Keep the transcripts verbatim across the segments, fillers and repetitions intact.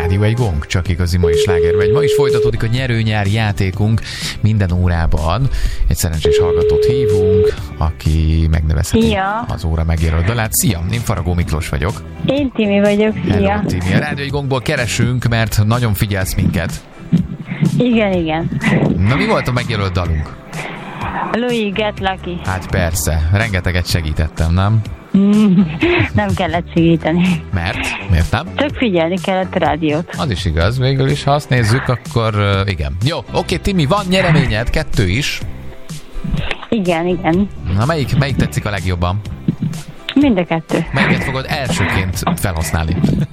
Rádió egy gong, csak igazi mai slágermegy. Ma is folytatódik a nyerőnyári játékunk minden órában. Egy szerencsés hallgatót hívunk, aki megnevezheti Szia. az óra megjelölt dalát. Szia, én Faragó Miklós vagyok. Én Timi vagyok, szia. Hello, Timi. A Rádió egy gongból keresünk, mert nagyon figyelsz minket. Igen, igen. Na, mi volt a megjelölt dalunk? Louis Get Lucky. Hát persze, rengeteget segítettem, nem? Mm, nem kellett segíteni. Mert? Miért nem? Csak figyelni kellett a rádiót. Az is igaz, végül is, ha azt nézzük, akkor uh, igen. Jó, oké, Timi, van nyereményed, kettő is. Igen, igen. Na, melyik, melyik tetszik a legjobban? Mind a kettő. Melyiket fogod elsőként felhasználni?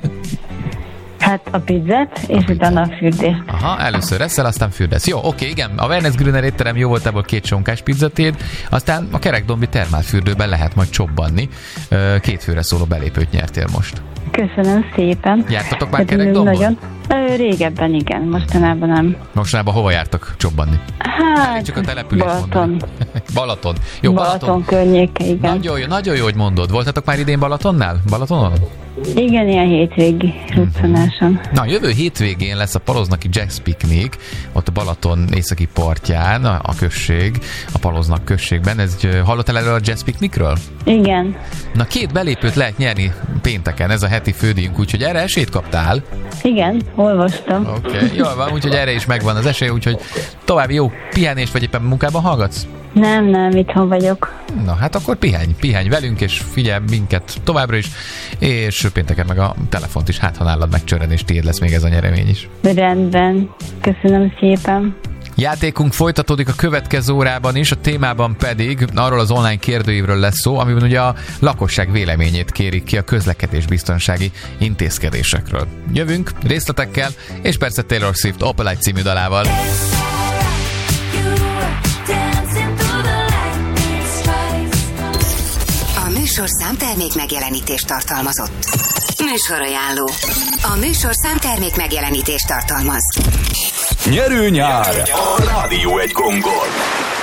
Hát a pizzát, és a utána a fürdést. Aha, először eszel, aztán fürdesz. Jó, oké, igen. A Wernes Grüner étterem jó voltából két sonkás pizzatéd, aztán a Kerekdombi termálfürdőben lehet majd csobbanni. Két főre szóló belépőt nyertél most. Köszönöm szépen. Jártatok már Kerekdombon? Nagyon. Régebben igen, mostanában nem. Mostanában hova jártak csobbanni? Hát, csak a település Balaton. Balaton. Jó, Balaton. Balaton környéke, igen. Nagyon jó, nagyon jó, hogy mondod. Voltatok már idén Balatonnál? Balatonon? Igen, ilyen hétvégi ruccanáson. Na, jövő hétvégén lesz a Paloznaki Jazz Picnic, ott a Balaton északi partján, a, a község, a Paloznak községben. Ez, hallottál erről a Jazz Picnicről? Igen. Na, két belépőt lehet nyerni pénteken, ez a heti fődíjunk, úgyhogy erre esélyt kaptál. Igen, olvastam. Oké, okay, jól van, úgyhogy erre is megvan az esély, úgyhogy további jó pihenést, vagy éppen munkában hallgatsz? Nem, nem, itthon vagyok. Na, hát akkor pihenj, pihenj velünk, és figyelj minket továbbra is, és pénteken meg a telefont is, hát ha nálad megcsörren, és tiéd lesz még ez a nyeremény is. Rendben, köszönöm szépen. Játékunk folytatódik a következő órában is, a témában pedig arról az online kérdőívről lesz szó, amiben ugye a lakosság véleményét kérik ki a közlekedésbiztonsági intézkedésekről. Jövünk részletekkel, és persze Taylor Swift Opalite című dalával. A műsorszám termék megjelenítést tartalmazott. Műsorajánló. A műsorszám termék megjelenítést tartalmaz. Nyerő nyár a Rádió egy gongon.